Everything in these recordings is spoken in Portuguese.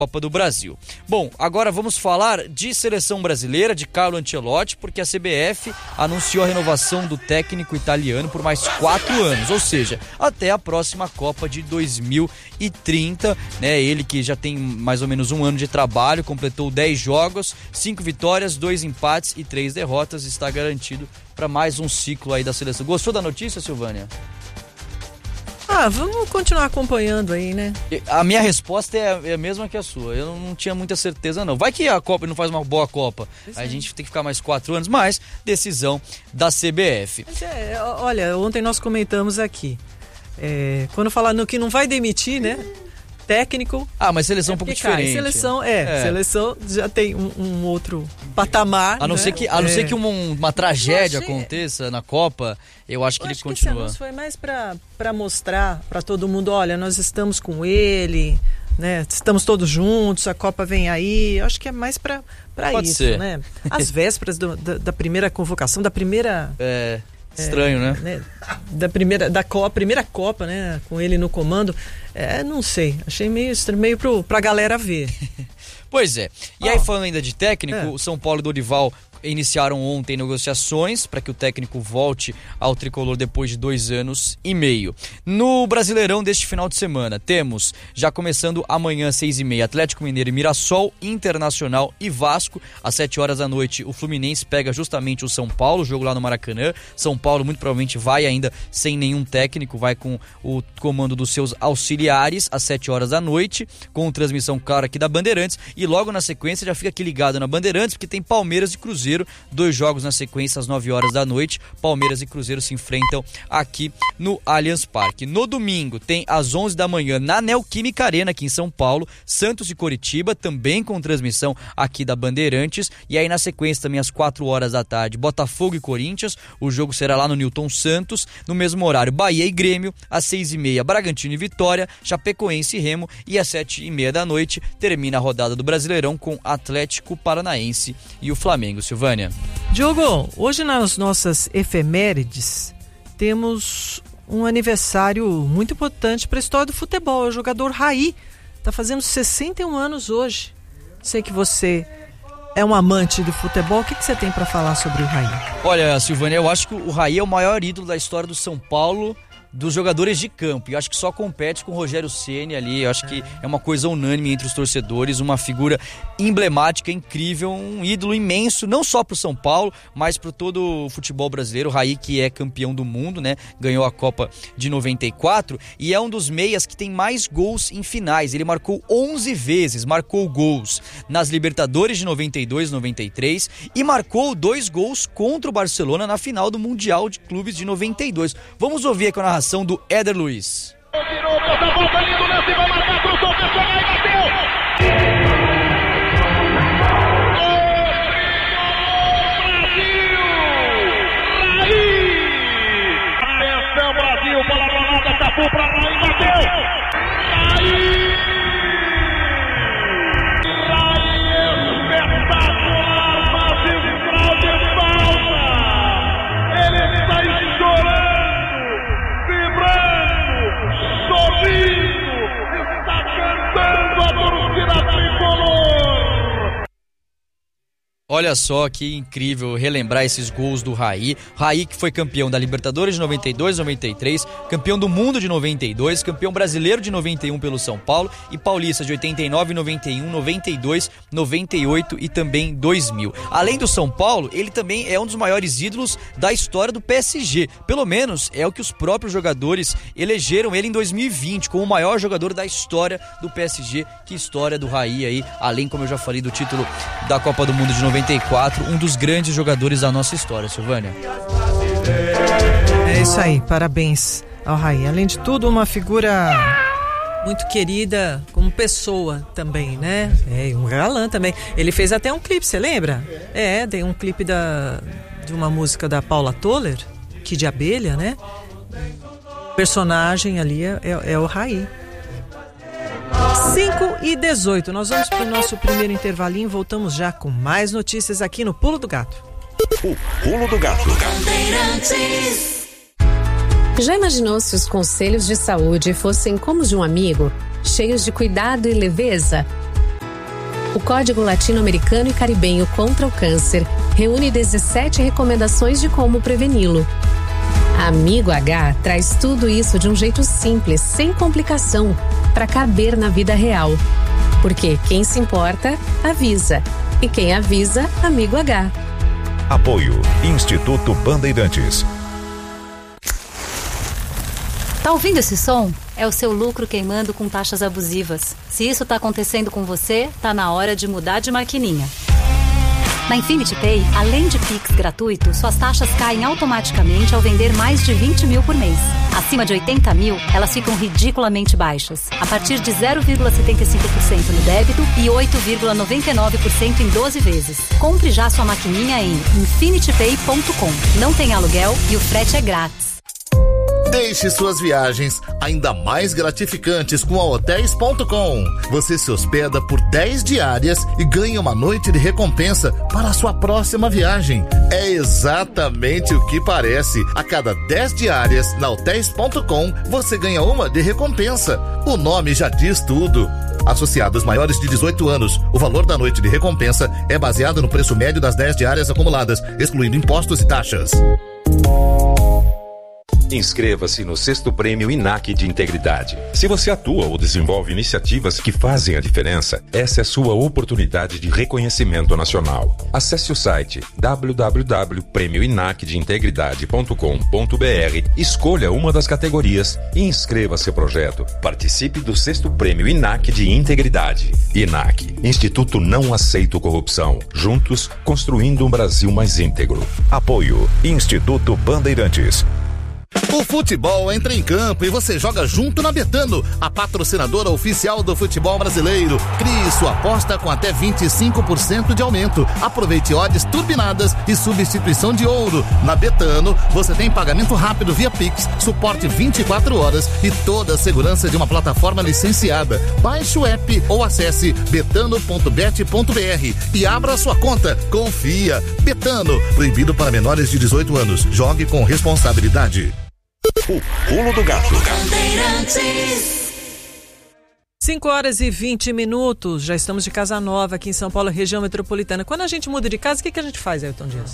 Copa do Brasil. Bom, agora vamos falar de seleção brasileira, de Carlo Ancelotti, porque a CBF anunciou a renovação do técnico italiano por mais 4 anos, ou seja, até a próxima Copa de 2030, né? Ele que já tem mais ou menos 1 ano de trabalho, completou 10 jogos, 5 vitórias, 2 empates e 3 derrotas, está garantido para mais um ciclo aí da seleção. Gostou da notícia, Silvânia? Vamos continuar acompanhando aí, né? A minha resposta é a mesma que a sua. Eu não tinha muita certeza, não. Vai que a Copa não faz uma boa Copa. Aí a gente tem que ficar mais 4 anos, mas decisão da CBF. Mas olha, ontem nós comentamos aqui. Quando falar no que não vai demitir, né? Técnico. Mas seleção é um pouco diferente. Seleção já tem um outro patamar. A não ser que uma tragédia aconteça na Copa, eu acho que ele continua. Esse anúncio foi mais para mostrar para todo mundo, olha, nós estamos com ele, né? Estamos todos juntos, a Copa vem aí. Eu acho que é mais para isso, ser, né? As vésperas da primeira convocação, da primeira. Estranho, né? Da primeira Copa, né? Com ele no comando. Não sei. Achei meio pra galera ver. Pois é. E aí, falando ainda de técnico, o São Paulo e Dorival iniciaram ontem negociações para que o técnico volte ao tricolor depois de 2 anos e meio. No Brasileirão deste final de semana, temos, já começando amanhã às 6h30, Atlético Mineiro e Mirassol, Internacional e Vasco. Às 7h da noite, o Fluminense pega justamente o São Paulo, jogo lá no Maracanã. São Paulo muito provavelmente vai ainda sem nenhum técnico, vai com o comando dos seus auxiliares às 7h da noite, com transmissão clara aqui da Bandeirantes. E logo na sequência já fica aqui ligado na Bandeirantes, porque tem Palmeiras e Cruzeiro. 2 jogos na sequência às 9h da noite. Palmeiras e Cruzeiro se enfrentam aqui no Allianz Parque. No domingo tem às 11 da manhã na Neoquímica Arena aqui em São Paulo, Santos e Coritiba, também com transmissão aqui da Bandeirantes. E aí na sequência também às 4h da tarde, Botafogo e Corinthians. O jogo será lá no Newton Santos. No mesmo horário, Bahia e Grêmio. Às 6h30, Bragantino e Vitória, Chapecoense e Remo. E às 7h30 da noite termina a rodada do Brasileirão com Atlético Paranaense e o Flamengo. Silvânia. Diogo, hoje nas nossas efemérides temos um aniversário muito importante para a história do futebol. O jogador Raí está fazendo 61 anos hoje. Sei que você é um amante de futebol. O que você tem para falar sobre o Raí? Olha, Silvânia, eu acho que o Raí é o maior ídolo da história do São Paulo, dos jogadores de campo, e eu acho que só compete com o Rogério Ceni ali. Eu acho que é uma coisa unânime entre os torcedores, uma figura emblemática, incrível, um ídolo imenso, não só pro São Paulo, mas pro todo o futebol brasileiro. O Raí, que é campeão do mundo, né, ganhou a Copa de 94 e é um dos meias que tem mais gols em finais. Ele marcou 11 vezes, marcou gols nas Libertadores de 92, 93 e marcou 2 gols contra o Barcelona na final do Mundial de Clubes de 92. Vamos ouvir aqui a narração do Éder Luiz. Virou, bota a volta ali do lance, vai marcar, cruzou, fechou, aí bateu! Atenção, Brasil, bola rolada, Cafu pra Raí, bateu! Raí! Raí espetacular, magistral de falta! Ele está chorando! Sorrindo, está cantando a torcida tricolor. Olha só que incrível relembrar esses gols do Raí. Raí que foi campeão da Libertadores de 92, 93, campeão do mundo de 92, campeão brasileiro de 91 pelo São Paulo e paulista de 89, 91, 92, 98 e também 2000. Além do São Paulo, ele também é um dos maiores ídolos da história do PSG. Pelo menos é o que os próprios jogadores elegeram ele em 2020 como o maior jogador da história do PSG. Que história do Raí aí, além, como eu já falei, do título da Copa do Mundo de 94, um dos grandes jogadores da nossa história, Silvânia. É isso aí, parabéns ao Raí. Além de tudo, uma figura muito querida como pessoa também, né? Um galã também. Ele fez até um clipe, você lembra? Tem um clipe de uma música da Paula Toller, que de abelha, né? O personagem ali é o Raí. 5h18, nós vamos para o nosso primeiro intervalinho, voltamos já com mais notícias aqui no Pulo do Gato. O Pulo do Gato. Já imaginou se os conselhos de saúde fossem como os de um amigo, cheios de cuidado e leveza? O Código Latino-Americano e Caribenho contra o Câncer reúne 17 recomendações de como preveni-lo. Amigo H traz tudo isso de um jeito simples, sem complicação, para caber na vida real. Porque quem se importa, avisa. E quem avisa, Amigo H. Apoio Instituto Bandeirantes. Tá ouvindo esse som? É o seu lucro queimando com taxas abusivas. Se isso tá acontecendo com você, tá na hora de mudar de maquininha. Na Infinity Pay, além de Pix gratuito, suas taxas caem automaticamente ao vender mais de 20 mil por mês. Acima de 80 mil, elas ficam ridiculamente baixas, a partir de 0,75% no débito e 8,99% em 12 vezes. Compre já sua maquininha em infinitypay.com. Não tem aluguel e o frete é grátis. Deixe suas viagens ainda mais gratificantes com a Hotels.com. Você se hospeda por 10 diárias e ganha uma noite de recompensa para a sua próxima viagem. É exatamente o que parece. A cada 10 diárias na Hotels.com, você ganha uma de recompensa. O nome já diz tudo. Associados maiores de 18 anos, o valor da noite de recompensa é baseado no preço médio das 10 diárias acumuladas, excluindo impostos e taxas. Inscreva-se no 6º Prêmio INAC de Integridade. Se você atua ou desenvolve iniciativas que fazem a diferença, essa é sua oportunidade de reconhecimento nacional. Acesse o site www.premioinacdeintegridade.com.br, escolha uma das categorias e inscreva seu projeto. Participe do 6º Prêmio INAC de Integridade. INAC, Instituto Não Aceito Corrupção. Juntos, construindo um Brasil mais íntegro. Apoio Instituto Bandeirantes. O futebol entra em campo e você joga junto na Betano, a patrocinadora oficial do futebol brasileiro. Crie sua aposta com até 25% de aumento. Aproveite odds turbinadas e substituição de ouro. Na Betano, você tem pagamento rápido via Pix, suporte 24 horas e toda a segurança de uma plataforma licenciada. Baixe o app ou acesse betano.bet.br e abra sua conta. Confia. Betano, proibido para menores de 18 anos. Jogue com responsabilidade. O Pulo do Gato. 5h20, já estamos de Casa Nova aqui em São Paulo, região metropolitana. Quando a gente muda de casa, o que a gente faz, Ailton Dias?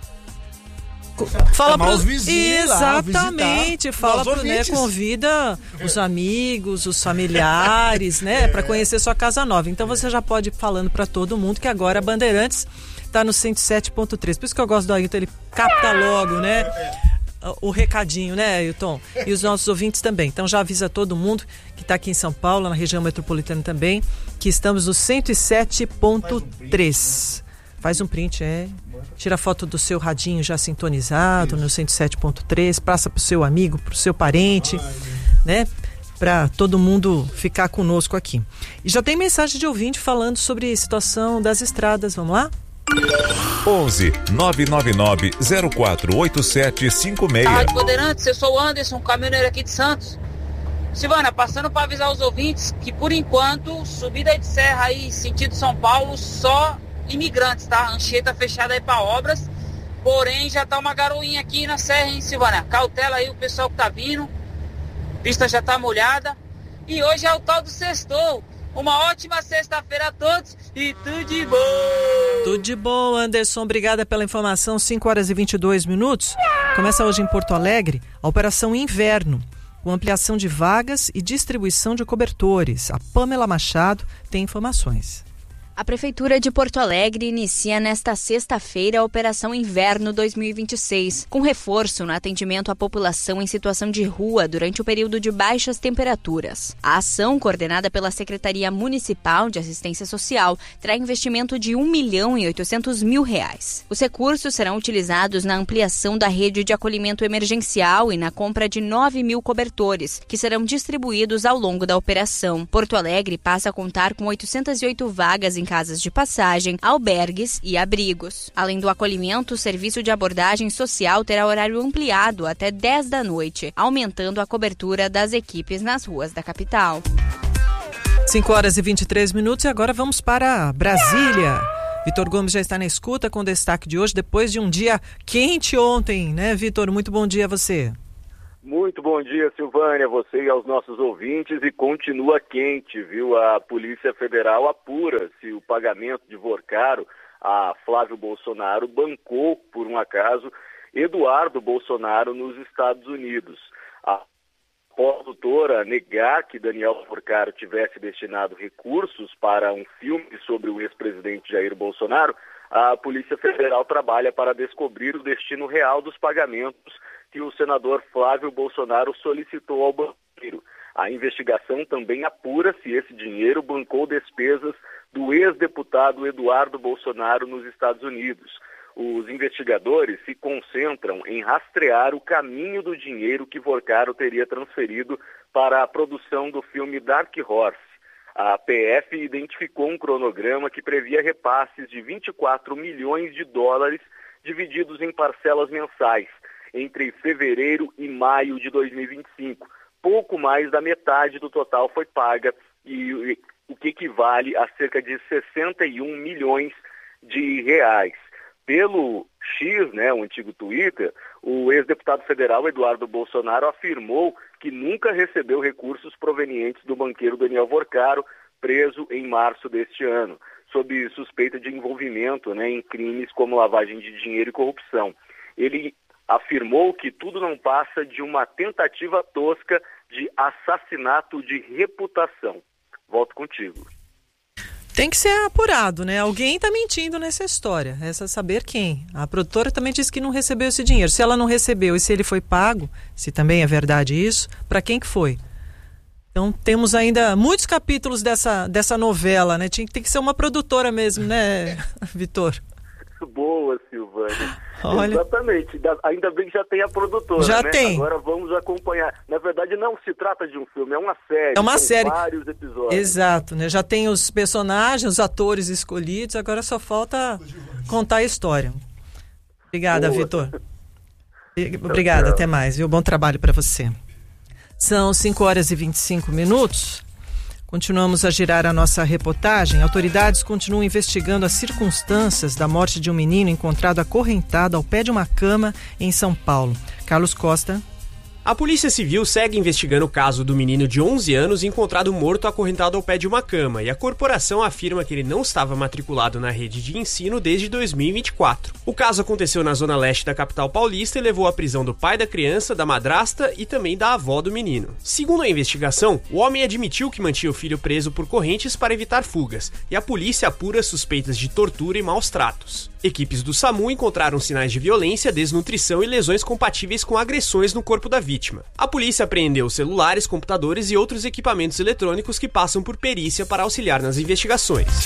Fala para os vizinhos. Exatamente, fala pro, né, convida os amigos, os familiares, né, para conhecer sua casa nova. Então você já pode ir falando para todo mundo que agora a Bandeirantes tá no 107.3. Por isso que eu gosto do Ailton, ele capta logo, né? O recadinho, né, Ailton? E os nossos ouvintes também. Então já avisa todo mundo que está aqui em São Paulo, na região metropolitana também, que estamos no 107.3. Faz um print, tira a foto do seu radinho já sintonizado no 107.3, passa pro seu amigo, pro seu parente, né? Para todo mundo ficar conosco aqui. E já tem mensagem de ouvinte falando sobre a situação das estradas. Vamos lá? 11 999 048756. Rádio Bandeirantes, eu sou o Anderson, caminhoneiro aqui de Santos. Silvana, passando para avisar os ouvintes que por enquanto, subida de serra aí, sentido São Paulo, só imigrantes, tá? Anchieta fechada aí para obras, porém já tá uma garoinha aqui na serra, hein, Silvana? Cautela aí o pessoal que tá vindo, pista já tá molhada e hoje é o tal do sextou. Uma ótima sexta-feira a todos e tudo de bom! Tudo de bom, Anderson. Obrigada pela informação. 5h22. Começa hoje em Porto Alegre a Operação Inverno, com ampliação de vagas e distribuição de cobertores. A Pamela Machado tem informações. A Prefeitura de Porto Alegre inicia nesta sexta-feira a Operação Inverno 2026, com reforço no atendimento à população em situação de rua durante o período de baixas temperaturas. A ação, coordenada pela Secretaria Municipal de Assistência Social, terá investimento de R$ 1.800.000. Os recursos serão utilizados na ampliação da rede de acolhimento emergencial e na compra de 9.000 cobertores, que serão distribuídos ao longo da operação. Porto Alegre passa a contar com 808 vagas em casas de passagem, albergues e abrigos. Além do acolhimento, o serviço de abordagem social terá horário ampliado até 10 da noite, aumentando a cobertura das equipes nas ruas da capital. 5h23 e agora vamos para Brasília. Vitor Gomes já está na escuta com o destaque de hoje, depois de um dia quente ontem, né, Vitor? Muito bom dia a você. Muito bom dia, Silvânia, você e aos nossos ouvintes, e continua quente, viu? A Polícia Federal apura se o pagamento de Vorcaro a Flávio Bolsonaro bancou, por um acaso, Eduardo Bolsonaro nos Estados Unidos. A produtora negar que Daniel Vorcaro tivesse destinado recursos para um filme sobre o ex-presidente Jair Bolsonaro, a Polícia Federal trabalha para descobrir o destino real dos pagamentos que o senador Flávio Bolsonaro solicitou ao banqueiro. A investigação também apura se esse dinheiro bancou despesas do ex-deputado Eduardo Bolsonaro nos Estados Unidos. Os investigadores se concentram em rastrear o caminho do dinheiro que Vorcaro teria transferido para a produção do filme Dark Horse. A PF identificou um cronograma que previa repasses de 24 milhões de dólares divididos em parcelas mensais entre fevereiro e maio de 2025. Pouco mais da metade do total foi paga, e o que equivale a cerca de 61 milhões de reais. Pelo X, o antigo Twitter, o ex-deputado federal Eduardo Bolsonaro afirmou que nunca recebeu recursos provenientes do banqueiro Daniel Vorcaro, preso em março deste ano, sob suspeita de envolvimento em crimes como lavagem de dinheiro e corrupção. Ele afirmou que tudo não passa de uma tentativa tosca de assassinato de reputação. Volto contigo. Tem que ser apurado, né? Alguém está mentindo nessa história. Resta saber quem. A produtora também disse que não recebeu esse dinheiro. Se ela não recebeu e se ele foi pago, se também é verdade isso, para quem que foi? Então temos ainda muitos capítulos dessa novela, né? Tem que ser uma produtora mesmo, né, Vitor? Boa, Silvânia. Olha. Exatamente. Ainda bem que já tem a produtora, já né? Tem. Agora vamos acompanhar. Na verdade, não se trata de um filme, é uma série. É uma série. Vários episódios. Exato, né? Já tem os personagens, os atores escolhidos, agora só falta contar a história. Obrigada, Vitor. Obrigada, tchau. Até mais, viu? Bom trabalho para você. São 5h25. Continuamos a girar a nossa reportagem. Autoridades continuam investigando as circunstâncias da morte de um menino encontrado acorrentado ao pé de uma cama em São Paulo. Carlos Costa. A Polícia Civil segue investigando o caso do menino de 11 anos encontrado morto acorrentado ao pé de uma cama, e a corporação afirma que ele não estava matriculado na rede de ensino desde 2024. O caso aconteceu na zona leste da capital paulista e levou à prisão do pai da criança, da madrasta e também da avó do menino. Segundo a investigação, o homem admitiu que mantinha o filho preso por correntes para evitar fugas, e a polícia apura suspeitas de tortura e maus tratos. Equipes do SAMU encontraram sinais de violência, desnutrição e lesões compatíveis com agressões no corpo da vítima. A polícia apreendeu celulares, computadores e outros equipamentos eletrônicos que passam por perícia para auxiliar nas investigações.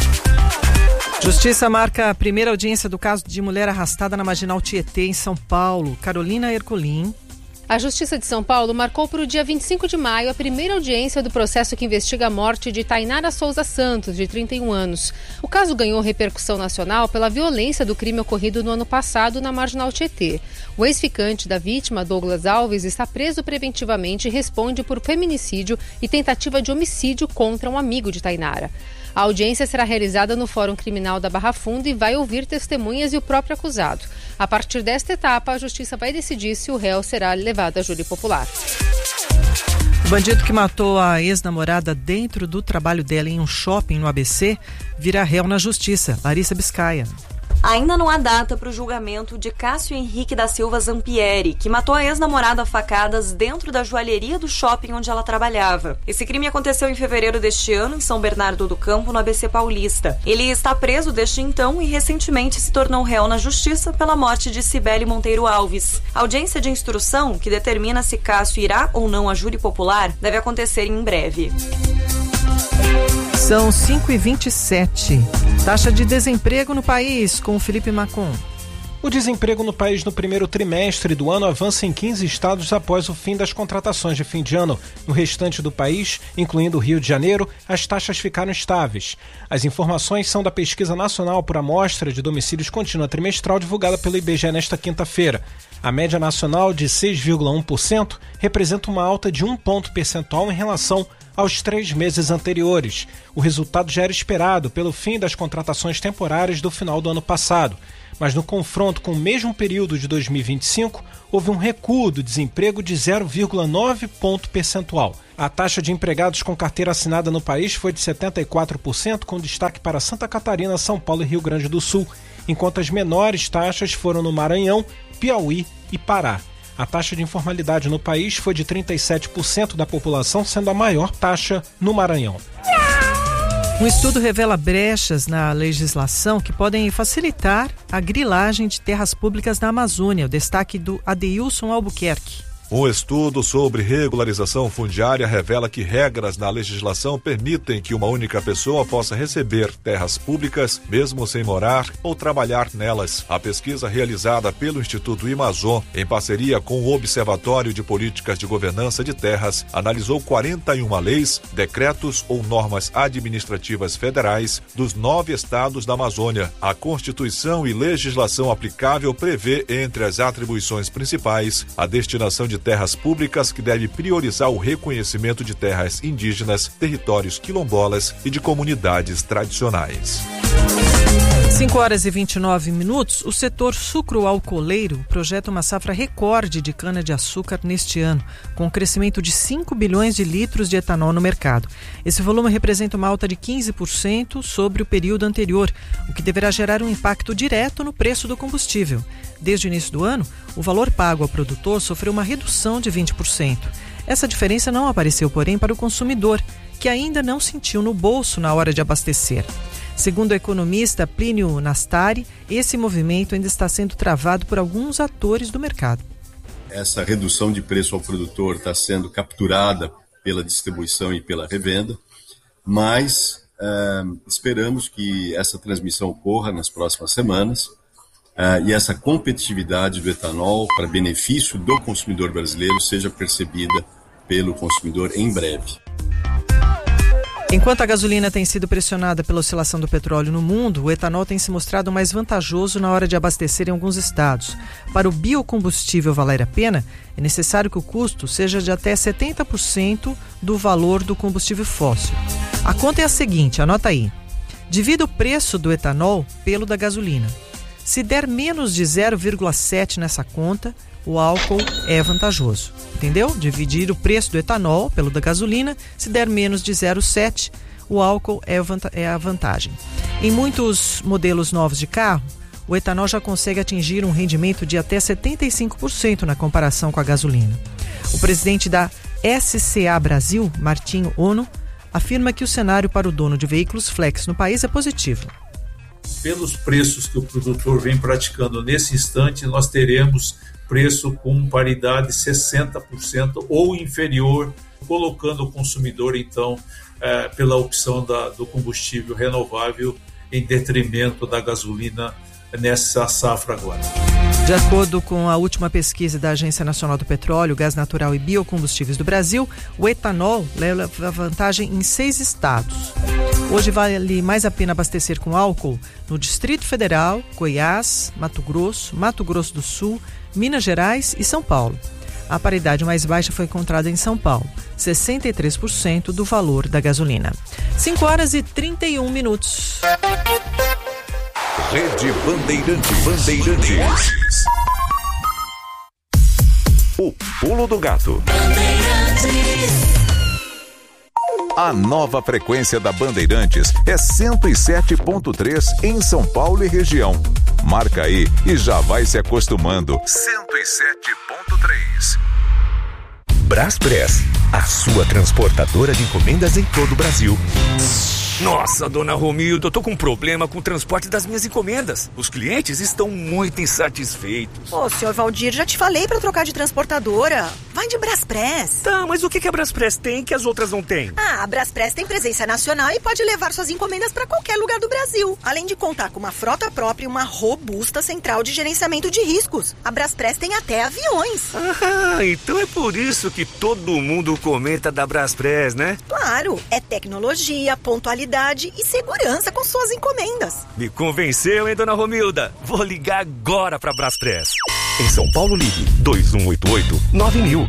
Justiça marca a primeira audiência do caso de mulher arrastada na Marginal Tietê, em São Paulo. Carolina Ercolim. A Justiça de São Paulo marcou para o dia 25 de maio a primeira audiência do processo que investiga a morte de Tainara Souza Santos, de 31 anos. O caso ganhou repercussão nacional pela violência do crime ocorrido no ano passado na Marginal Tietê. O ex-ficante da vítima, Douglas Alves, está preso preventivamente e responde por feminicídio e tentativa de homicídio contra um amigo de Tainara. A audiência será realizada no Fórum Criminal da Barra Funda e vai ouvir testemunhas e o próprio acusado. A partir desta etapa, a Justiça vai decidir se o réu será levado a júri popular. O bandido que matou a ex-namorada dentro do trabalho dela em um shopping no ABC vira réu na Justiça. Larissa Biscaia. Ainda não há data para o julgamento de Cássio Henrique da Silva Zampieri, que matou a ex-namorada a facadas dentro da joalheria do shopping onde ela trabalhava. Esse crime aconteceu em fevereiro deste ano, em São Bernardo do Campo, no ABC Paulista. Ele está preso desde então e recentemente se tornou réu na Justiça pela morte de Cibele Monteiro Alves. A audiência de instrução, que determina se Cássio irá ou não a júri popular, deve acontecer em breve. São 5h27. Taxa de desemprego no país, com o Felipe Macon. O desemprego no país no primeiro trimestre do ano avança em 15 estados após o fim das contratações de fim de ano. No restante do país, incluindo o Rio de Janeiro, as taxas ficaram estáveis. As informações são da Pesquisa Nacional por Amostra de Domicílios Contínua Trimestral divulgada pelo IBGE nesta quinta-feira. A média nacional de 6,1% representa uma alta de 1 ponto percentual em relação aos 3 meses anteriores. O resultado já era esperado pelo fim das contratações temporárias do final do ano passado. mas no confronto com o mesmo período de 2025, houve um recuo do desemprego de 0,9 ponto percentual. A taxa de empregados com carteira assinada no país foi de 74%, com destaque para Santa Catarina, São Paulo e Rio Grande do Sul, enquanto as menores taxas foram no Maranhão, Piauí e Pará. A taxa de informalidade no país foi de 37% da população, sendo a maior taxa no Maranhão. Um estudo revela brechas na legislação que podem facilitar a grilagem de terras públicas na Amazônia. O destaque do Adeilson Albuquerque. Um estudo sobre regularização fundiária revela que regras na legislação permitem que uma única pessoa possa receber terras públicas, mesmo sem morar ou trabalhar nelas. A pesquisa realizada pelo Instituto Amazon, em parceria com o Observatório de Políticas de Governança de Terras, analisou 41 leis, decretos ou normas administrativas federais dos 9 estados da Amazônia. A Constituição e legislação aplicável prevê, entre as atribuições principais, a destinação de terras públicas, que deve priorizar o reconhecimento de terras indígenas, territórios quilombolas e de comunidades tradicionais. 5h29, o setor sucroalcooleiro projeta uma safra recorde de cana-de-açúcar neste ano, com um crescimento de 5 bilhões de litros de etanol no mercado. Esse volume representa uma alta de 15% sobre o período anterior, o que deverá gerar um impacto direto no preço do combustível. Desde o início do ano, o valor pago ao produtor sofreu uma redução de 20%. Essa diferença não apareceu, porém, para o consumidor, que ainda não sentiu no bolso na hora de abastecer. Segundo o economista Plínio Nastari, esse movimento ainda está sendo travado por alguns atores do mercado. Essa redução de preço ao produtor está sendo capturada pela distribuição e pela revenda, mas esperamos que essa transmissão ocorra nas próximas semanas e essa competitividade do etanol para benefício do consumidor brasileiro seja percebida pelo consumidor em breve. Enquanto a gasolina tem sido pressionada pela oscilação do petróleo no mundo, o etanol tem se mostrado mais vantajoso na hora de abastecer em alguns estados. Para o biocombustível valer a pena, é necessário que o custo seja de até 70% do valor do combustível fóssil. A conta é a seguinte, anota aí. Divida o preço do etanol pelo da gasolina. Se der menos de 0,7 nessa conta, o álcool é vantajoso. Entendeu? Dividir o preço do etanol pelo da gasolina, se der menos de 0,7, o álcool é a vantagem. Em muitos modelos novos de carro, o etanol já consegue atingir um rendimento de até 75% na comparação com a gasolina. O presidente da SCA Brasil, Martinho Ono, afirma que o cenário para o dono de veículos flex no país é positivo. Pelos preços que o produtor vem praticando nesse instante, nós teremos preço com paridade 60% ou inferior, colocando o consumidor, então, pela opção do combustível renovável em detrimento da gasolina nessa safra agora. De acordo com a última pesquisa da Agência Nacional do Petróleo, Gás Natural e Biocombustíveis do Brasil, o etanol leva vantagem em 6 estados. Hoje vale mais a pena abastecer com álcool no Distrito Federal, Goiás, Mato Grosso do Sul, Minas Gerais e São Paulo. A paridade mais baixa foi encontrada em São Paulo, 63% do valor da gasolina. 5h31. Rede Bandeirantes. O Pulo do Gato. A nova frequência da Bandeirantes é 107.3 em São Paulo e região. Marca aí e já vai se acostumando. 107.3. Braspress, a sua transportadora de encomendas em todo o Brasil. Nossa, dona Romilda, eu tô com um problema com o transporte das minhas encomendas. Os clientes estão muito insatisfeitos. Ô, senhor Valdir, já te falei pra trocar de transportadora. Vai de Braspress. Tá, mas o que a Braspress tem que as outras não têm? A Braspress tem presença nacional e pode levar suas encomendas pra qualquer lugar do Brasil. Além de contar com uma frota própria e uma robusta central de gerenciamento de riscos. A Braspress tem até aviões. Ah, então é por isso que todo mundo comenta da Braspress, né? Claro, é tecnologia, pontualidade e segurança com suas encomendas. Me convenceu, hein, dona Romilda? Vou ligar agora pra Braspress. Em São Paulo, ligue 2188-9000.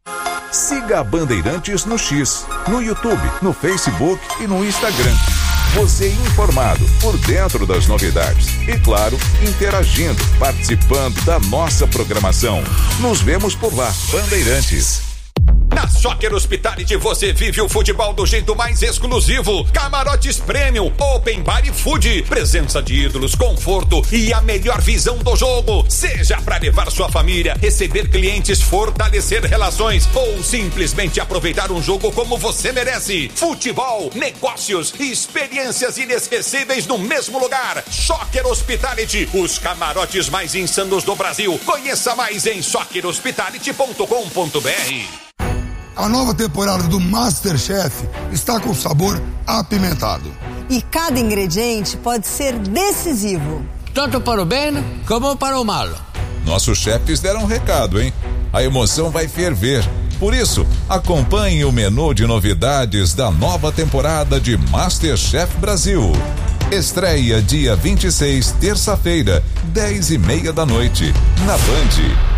Siga a Bandeirantes no X, no YouTube, no Facebook e no Instagram. Você informado, por dentro das novidades. E claro, interagindo, participando da nossa programação. Nos vemos por lá. Bandeirantes. Na Soccer Hospitality você vive o futebol do jeito mais exclusivo. Camarotes Premium, Open Bar e Food, presença de ídolos, conforto e a melhor visão do jogo. Seja para levar sua família, receber clientes, fortalecer relações ou simplesmente aproveitar um jogo como você merece. Futebol, negócios e experiências inesquecíveis no mesmo lugar. Soccer Hospitality, os camarotes mais insanos do Brasil. Conheça mais em soccerhospitality.com.br. A nova temporada do MasterChef está com sabor apimentado. E cada ingrediente pode ser decisivo. Tanto para o bem como para o mal. Nossos chefes deram um recado, hein? A emoção vai ferver. Por isso, acompanhe o menu de novidades da nova temporada de MasterChef Brasil. Estreia dia 26, terça-feira, 10:30 da noite, na Band.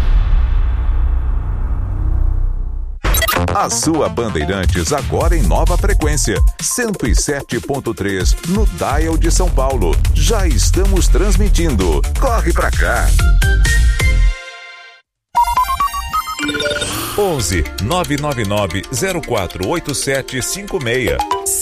A sua Bandeirantes agora em nova frequência, 107.3 no dial de São Paulo. Já estamos transmitindo. Corre pra cá. 11 999 048756.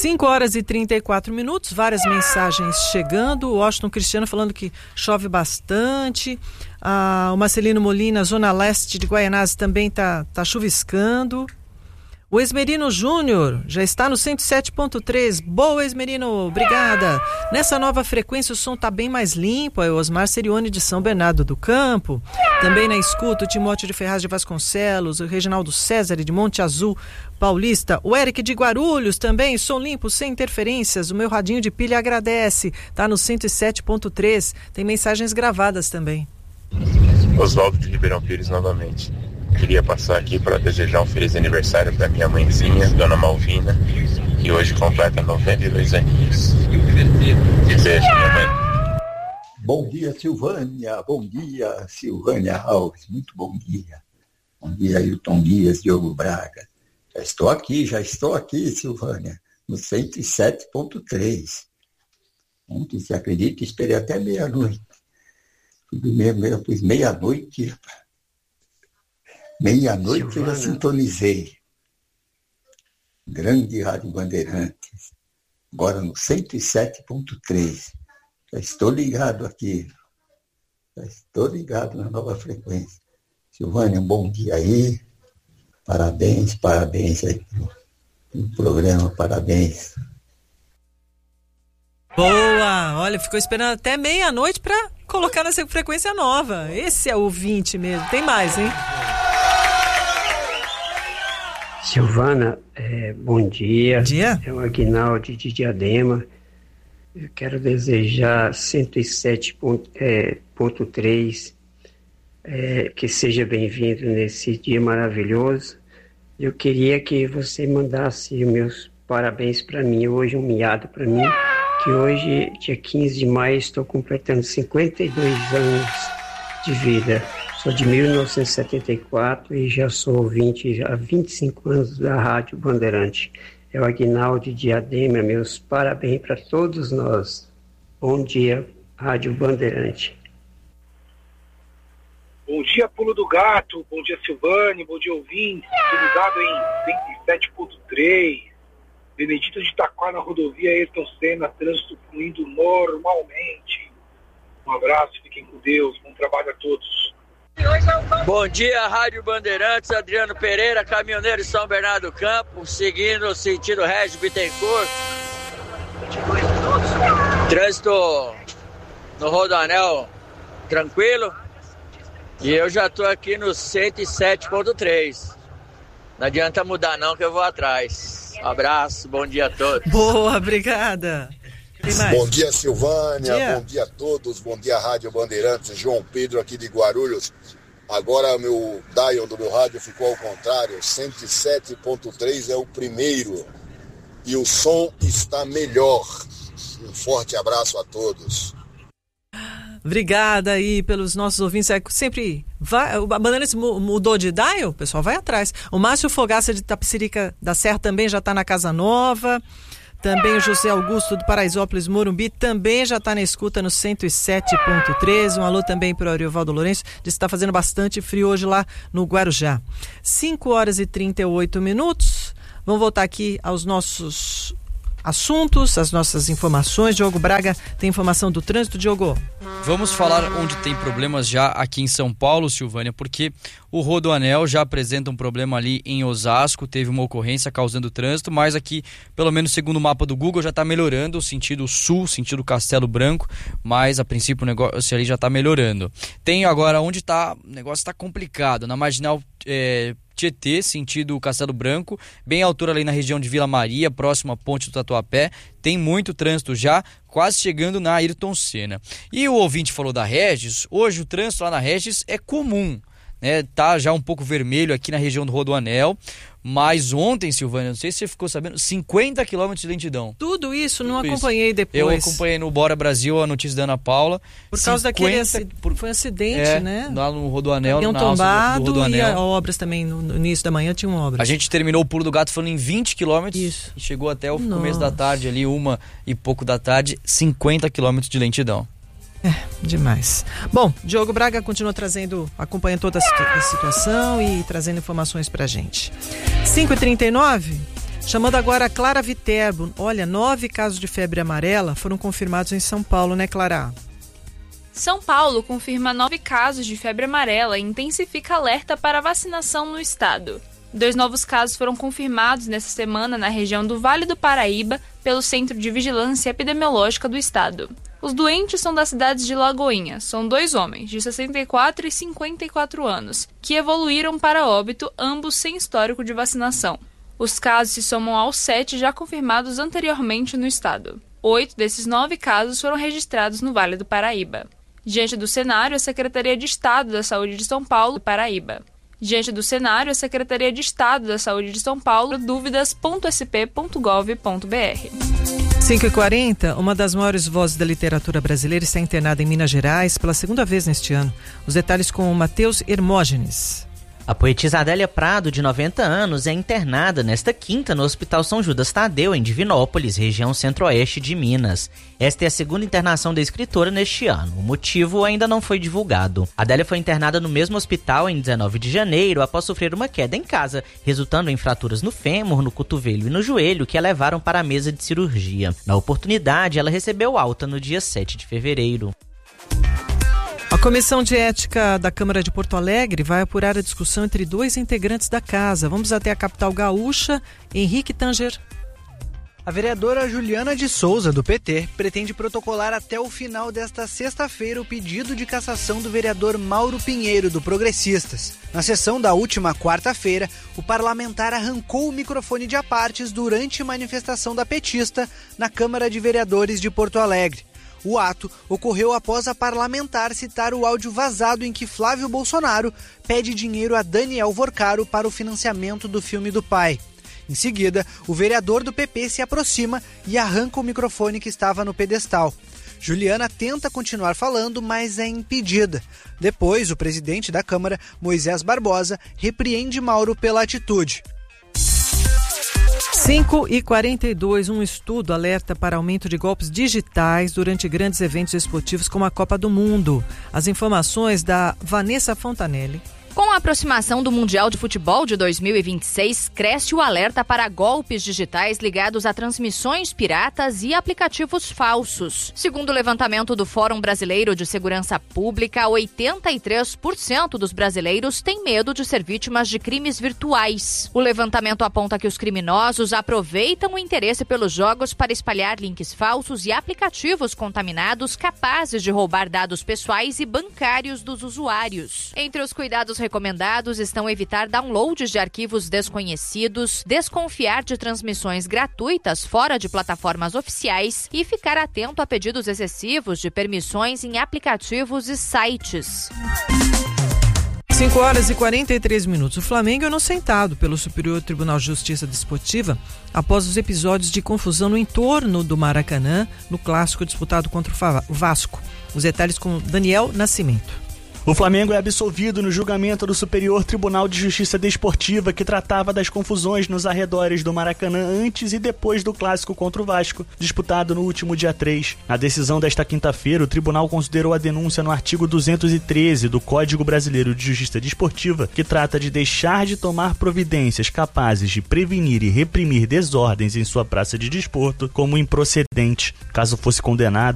5h34, várias mensagens chegando. O Washington Cristiano falando que chove bastante. O Marcelino Molina, Zona Leste de Guaianazes, também tá chuviscando. O Esmerino Júnior já está no 107.3. Boa, Esmerino, obrigada. Nessa nova frequência o som tá bem mais limpo. É o Osmar Serione de São Bernardo do Campo. Também na escuta o Timóteo de Ferraz de Vasconcelos, o Reginaldo César de Monte Azul Paulista, o Eric de Guarulhos também, som limpo, sem interferências. O meu radinho de pilha agradece. Tá no 107.3. Tem mensagens gravadas também. Oswaldo de Ribeirão Pires novamente. Queria passar aqui para desejar um feliz aniversário para minha mãezinha, Dona Malvina, que hoje completa 92 aninhos. Beijo, minha mãe. Bom dia, Silvânia. Bom dia, Silvânia Alves. Muito bom dia. Bom dia, Ailton Dias, Diogo Braga. Já estou aqui, Silvânia, no 107.3. Ontem, se acredita, esperei até meia-noite. Tudo mesmo, eu fiz meia-noite. Meia-noite eu já sintonizei. Grande Rádio Bandeirantes. Agora no 107.3. Já estou ligado aqui. Já estou ligado na nova frequência. Silvânia, um bom dia aí. Parabéns aí no programa, parabéns. Boa! Olha, ficou esperando até meia-noite para colocar nessa frequência nova. Esse é o ouvinte mesmo. Tem mais, hein? Silvana, bom dia. Bom dia. É o Aguinaldo de Diadema. Eu quero desejar 107.3 que seja bem-vindo nesse dia maravilhoso. Eu queria que você mandasse meus parabéns para mim, hoje um miado para mim, que hoje, dia 15 de maio, estou completando 52 anos de vida. Sou de 1974 e já sou ouvinte há 25 anos da Rádio Bandeirante. É o Aguinaldo de Diadema, meus parabéns para todos nós. Bom dia, Rádio Bandeirante. Bom dia, Pulo do Gato, bom dia, Silvane, bom dia, ouvintes. Estou ligado em 107.3. Benedito de Itaquá, na rodovia Ayrton Senna, trânsito fluindo normalmente. Um abraço, fiquem com Deus, bom trabalho a todos. Bom dia, Rádio Bandeirantes, Adriano Pereira, caminhoneiro de São Bernardo do Campo, seguindo sentido Regis Bittencourt. Trânsito no Rodoanel tranquilo. E eu já estou aqui no 107.3. Não adianta mudar não que eu vou atrás. Abraço, bom dia a todos. Boa, obrigada. Bom dia, Silvânia, bom dia a todos, bom dia, Rádio Bandeirantes, João Pedro aqui de Guarulhos. Agora meu dial do meu rádio ficou ao contrário, 107.3 é o primeiro e o som está melhor. Um forte abraço a todos. Obrigada aí pelos nossos ouvintes. Sempre vai, a Bandeirantes mudou de dial, o pessoal vai atrás. O Márcio Fogaça de Tapicerica da Serra também já está na Casa Nova. Também o José Augusto do Paraisópolis, Morumbi, também já está na escuta no 107.3. Um alô também para o Ariovaldo Lourenço, diz que está fazendo bastante frio hoje lá no Guarujá. 5h38. Vamos voltar aqui aos nossos assuntos, as nossas informações. Diogo Braga tem informação do trânsito. Diogo. Vamos falar onde tem problemas já aqui em São Paulo, Silvânia, porque o Rodoanel já apresenta um problema ali em Osasco, teve uma ocorrência causando trânsito, mas aqui, pelo menos segundo o mapa do Google, já está melhorando o sentido sul, sentido Castelo Branco, mas a princípio o negócio ali já está melhorando. Tem agora onde está, o negócio está complicado, na Marginal Tietê, sentido Castelo Branco, bem à altura ali na região de Vila Maria, próximo à ponte do Tatuapé, tem muito trânsito já, quase chegando na Ayrton Senna. E o ouvinte falou da Regis, hoje o trânsito lá na Regis é comum, né? Tá já um pouco vermelho aqui na região do Rodoanel, mas ontem, Silvânia, não sei se você ficou sabendo, 50 km de lentidão. Tudo isso, não acompanhei depois. Eu acompanhei no Bora Brasil a notícia da Ana Paula. Por causa daquele foi um acidente, né? Lá no Rodoanel, na tombado do Rodoanel. E obras também, no início da manhã tinham obras. A gente terminou o Pulo do Gato falando em 20 km e chegou até o começo da tarde ali, 1 e pouco da tarde, 50 km de lentidão. Demais. Bom, Diogo Braga continua acompanhando toda a situação e trazendo informações pra gente. 5h39, chamando agora a Clara Viterbo. Olha, 9 casos de febre amarela foram confirmados em São Paulo, né, Clara? São Paulo confirma 9 casos de febre amarela e intensifica alerta para vacinação no estado. 2 novos casos foram confirmados nesta semana na região do Vale do Paraíba pelo Centro de Vigilância Epidemiológica do estado. Os doentes são das cidades de Lagoinha. São 2 homens, de 64 e 54 anos, que evoluíram para óbito, ambos sem histórico de vacinação. Os casos se somam aos 7 já confirmados anteriormente no estado. 8 desses 9 casos foram registrados no Vale do Paraíba. Diante do cenário, a Secretaria de Estado da Saúde de São Paulo, Paraíba. Diante do cenário, a Secretaria de Estado da Saúde de São Paulo, dúvidas.sp.gov.br. 5h40, uma das maiores vozes da literatura brasileira está internada em Minas Gerais pela 2ª vez neste ano. Os detalhes com o Matheus Hermógenes. A poetisa Adélia Prado, de 90 anos, é internada nesta quinta no Hospital São Judas Tadeu, em Divinópolis, região centro-oeste de Minas. Esta é a 2ª internação da escritora neste ano. O motivo ainda não foi divulgado. Adélia foi internada no mesmo hospital em 19 de janeiro após sofrer uma queda em casa, resultando em fraturas no fêmur, no cotovelo e no joelho que a levaram para a mesa de cirurgia. Na oportunidade, ela recebeu alta no dia 7 de fevereiro. A Comissão de Ética da Câmara de Porto Alegre vai apurar a discussão entre 2 integrantes da casa. Vamos até a capital gaúcha. Henrique Tanger. A vereadora Juliana de Souza, do PT, pretende protocolar até o final desta sexta-feira o pedido de cassação do vereador Mauro Pinheiro, do Progressistas. Na sessão da última quarta-feira, o parlamentar arrancou o microfone de apartes durante manifestação da petista na Câmara de Vereadores de Porto Alegre. O ato ocorreu após a parlamentar citar o áudio vazado em que Flávio Bolsonaro pede dinheiro a Daniel Vorcaro para o financiamento do filme do pai. Em seguida, o vereador do PP se aproxima e arranca o microfone que estava no pedestal. Juliana tenta continuar falando, mas é impedida. Depois, o presidente da Câmara, Moisés Barbosa, repreende Mauro pela atitude. 5h42, um estudo alerta para aumento de golpes digitais durante grandes eventos esportivos como a Copa do Mundo. As informações da Vanessa Fontanelli. Com a aproximação do Mundial de Futebol de 2026, cresce o alerta para golpes digitais ligados a transmissões piratas e aplicativos falsos. Segundo o levantamento do Fórum Brasileiro de Segurança Pública, 83% dos brasileiros têm medo de ser vítimas de crimes virtuais. O levantamento aponta que os criminosos aproveitam o interesse pelos jogos para espalhar links falsos e aplicativos contaminados capazes de roubar dados pessoais e bancários dos usuários. Entre os cuidados recomendados estão evitar downloads de arquivos desconhecidos, desconfiar de transmissões gratuitas fora de plataformas oficiais e ficar atento a pedidos excessivos de permissões em aplicativos e sites. 5h43. O Flamengo é inocentado pelo Superior Tribunal de Justiça Desportiva após os episódios de confusão no entorno do Maracanã no clássico disputado contra o Vasco. Os detalhes com Daniel Nascimento. O Flamengo é absolvido no julgamento do Superior Tribunal de Justiça Desportiva, que tratava das confusões nos arredores do Maracanã antes e depois do clássico contra o Vasco, disputado no último dia 3. Na decisão desta quinta-feira, o tribunal considerou a denúncia no artigo 213 do Código Brasileiro de Justiça Desportiva, que trata de deixar de tomar providências capazes de prevenir e reprimir desordens em sua praça de desporto, como improcedente. Caso fosse condenado,